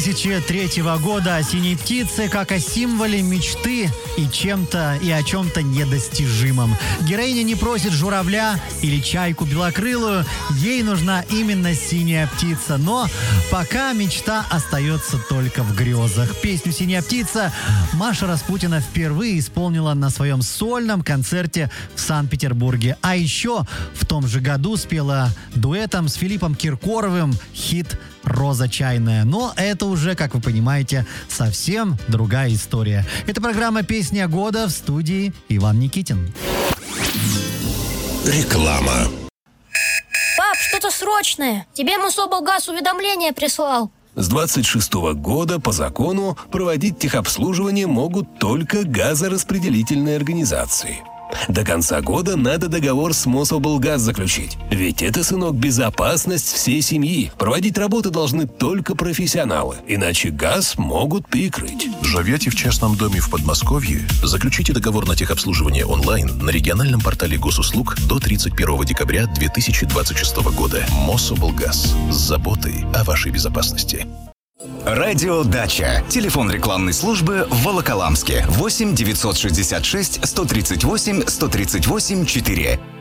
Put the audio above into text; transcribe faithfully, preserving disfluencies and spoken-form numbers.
две тысячи третьего года о синей птице как о символе мечты и чем-то и о чем-то недостижимом. Героиня не просит журавля или чайку белокрылую, ей нужна именно синяя птица. Но пока мечта остается только в грезах. Песню «Синяя птица» Маша Распутина впервые исполнила на своем сольном концерте в Санкт-Петербурге. А еще в том же году спела дуэтом с Филиппом Киркоровым хит «Роза чайная». Но это уже, как вы понимаете, совсем другая история. Это программа «Песня года», в студии Иван Никитин. Реклама. Пап, что-то срочное. Тебе Мособлгаз уведомление прислал. С двадцать шестого года по закону проводить техобслуживание могут только газораспределительные организации. До конца года надо договор с Мособлгаз заключить. Ведь это, сынок, безопасность всей семьи. Проводить работы должны только профессионалы, иначе газ могут перекрыть. Живете в частном доме в Подмосковье? Заключите договор на техобслуживание онлайн на региональном портале госуслуг до тридцать первого декабря две тысячи двадцать шестого года. Мособлгаз. С заботой о вашей безопасности. Радио «Дача». Телефон рекламной службы в Волоколамске. восемь девятьсот шестьдесят шесть сто тридцать восемь сто тридцать восемь четыре.